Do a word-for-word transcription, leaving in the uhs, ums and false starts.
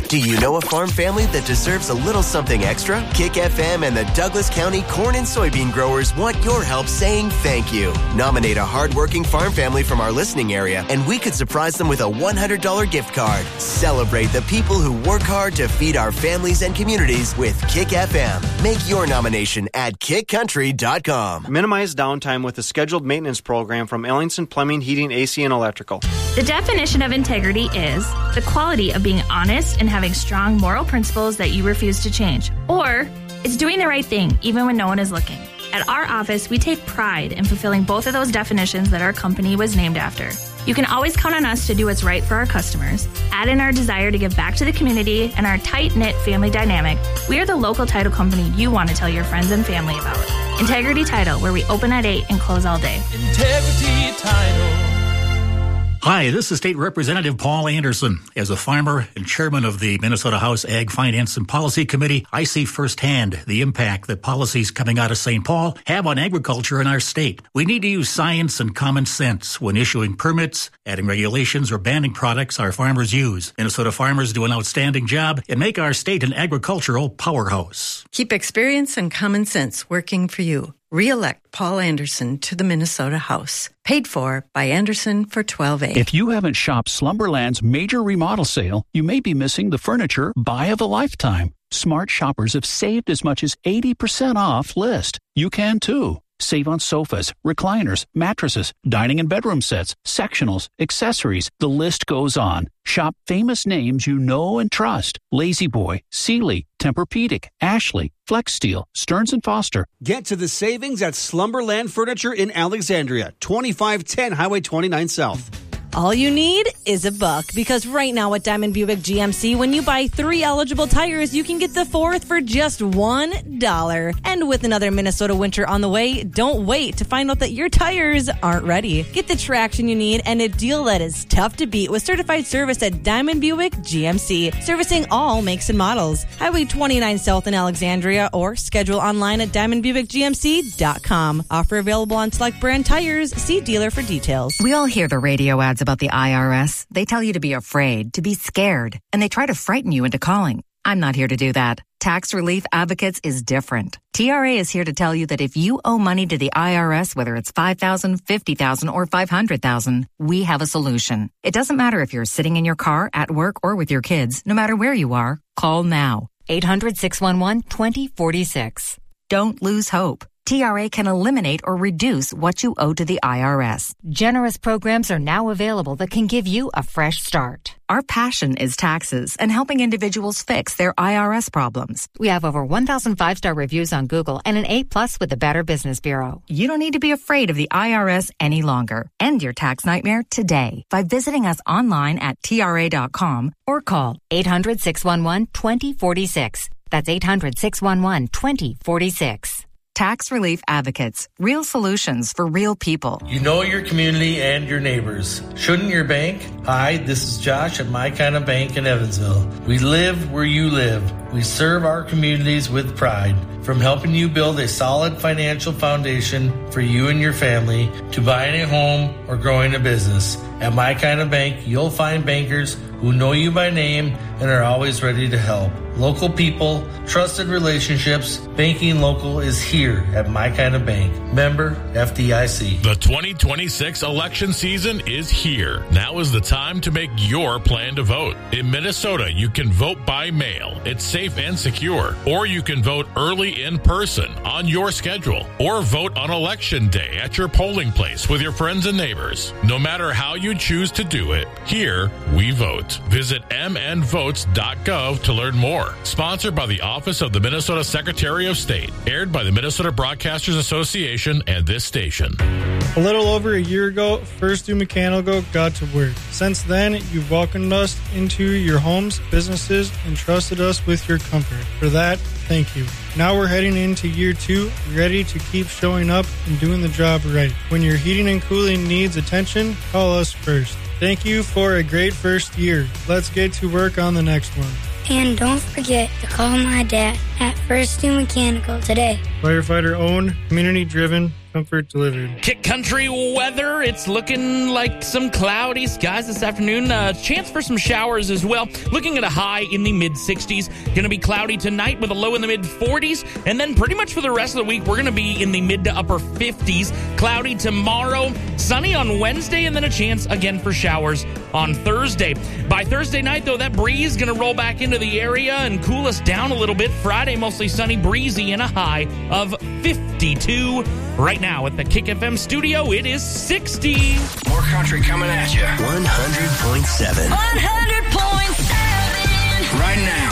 Do you know a farm family that deserves a little something extra? Kick F M and the Douglas County corn and soybean growers want your help saying thank you. Nominate a hardworking farm family from our listening area, and we could surprise them with a one hundred dollars gift card. Celebrate the people who work hard to feed our families and communities with Kick F M. Make your nomination at kick country dot com. Minimize downtime with a scheduled maintenance program from Ellingson Plumbing, Heating, A C, and Electrical. The definition of integrity is the quality of being honest and having strong moral principles that you refuse to change. Or it's doing the right thing even when no one is looking. At our office, we take pride in fulfilling both of those definitions that our company was named after. You can always count on us to do what's right for our customers. Add in our desire to give back to the community and our tight-knit family dynamic. We are the local title company you want to tell your friends and family about. Integrity Title, where we open at eight and close all day. Integrity Title. Hi, this is State Representative Paul Anderson. As a farmer and chairman of the Minnesota House Ag Finance and Policy Committee, I see firsthand the impact that policies coming out of Saint Paul have on agriculture in our state. We need to use science and common sense when issuing permits, adding regulations, or banning products our farmers use. Minnesota farmers do an outstanding job and make our state an agricultural powerhouse. Keep experience and common sense working for you. Re-elect Paul Anderson to the Minnesota House. Paid for by Anderson for twelve A. If you haven't shopped Slumberland's major remodel sale, you may be missing the furniture buy of a lifetime. Smart shoppers have saved as much as eighty percent off list. You can too. Save on sofas, recliners, mattresses, dining and bedroom sets, sectionals, accessories. The list goes on. Shop famous names you know and trust. La-Z-Boy, Sealy, Tempur-Pedic, Ashley, Flex Steel, Stearns and Foster. Get to the savings at Slumberland Furniture in Alexandria, twenty-five ten Highway twenty-nine South. All you need is a buck, because right now at Diamond Buick G M C, when you buy three eligible tires, you can get the fourth for just one dollar. And with another Minnesota winter on the way, don't wait to find out that your tires aren't ready. Get the traction you need and a deal that is tough to beat with certified service at Diamond Buick G M C, servicing all makes and models. Highway twenty-nine South in Alexandria, or schedule online at diamond buick g m c dot com. Offer available on select brand tires. See dealer for details. We all hear the radio ads about the I R S. They tell you to be afraid, to be scared, and they try to frighten you into calling. I'm not here to do that. Tax Relief Advocates is different. T R A is here to tell you that if you owe money to the I R S, whether it's five thousand dollars, fifty thousand dollars, or five hundred thousand dollars, we have a solution. It doesn't matter if you're sitting in your car, at work, or with your kids. No matter where you are, call now. eight hundred, six one one, two zero four six. Don't lose hope. T R A can eliminate or reduce what you owe to the I R S. Generous programs are now available that can give you a fresh start. Our passion is taxes and helping individuals fix their I R S problems. We have over one thousand five-star reviews on Google and an A plus with the Better Business Bureau. You don't need to be afraid of the I R S any longer. End your tax nightmare today by visiting us online at T R A dot com or call eight hundred, six one one, two zero four six. That's eight hundred, six one one, two zero four six. Tax Relief Advocates. Real solutions for real people. You know your community and your neighbors. Shouldn't your bank? Hi, this is Josh at My Kind of Bank in Evansville. We live where you live. We serve our communities with pride. From helping you build a solid financial foundation for you and your family to buying a home or growing a business. At My Kind of Bank, you'll find bankers who know you by name and are always ready to help. Local people, trusted relationships, banking local is here at My Kind of Bank. Member F D I C. The twenty twenty-six election season is here. Now is the time to make your plan to vote. In Minnesota, you can vote by mail. It's safe and secure. Or you can vote early in person on your schedule. Or vote on election day at your polling place with your friends and neighbors. No matter how you choose to do it, here we vote. Visit m n votes dot gov to learn more. Sponsored by the Office of the Minnesota Secretary of State. Aired by the Minnesota Broadcasters Association and this station. A little over a year ago, First Do Mechanical got to work. Since then, you've welcomed us into your homes, businesses, and trusted us with your comfort. For that, thank you. Now we're heading into year two, ready to keep showing up and doing the job right. When your heating and cooling needs attention, call us first. Thank you for a great first year. Let's get to work on the next one. And don't forget to call my dad at First Do Mechanical today. Firefighter owned, community driven, comfort delivered. Kick Country weather. It's looking like some cloudy skies this afternoon. Uh, chance for some showers as well. Looking at a high in the mid sixties. Going to be cloudy tonight with a low in the mid forties. And then pretty much for the rest of the week, we're going to be in the mid to upper fifties. Cloudy tomorrow, sunny on Wednesday, and then a chance again for showers on Thursday. By Thursday night, though, that breeze is going to roll back into the area and cool us down a little bit. Friday, mostly sunny, breezy, and a high of fifty-two. Right now at the Kick F M studio, it is sixty. More country coming at you. one hundred point seven. one hundred point seven. Right now.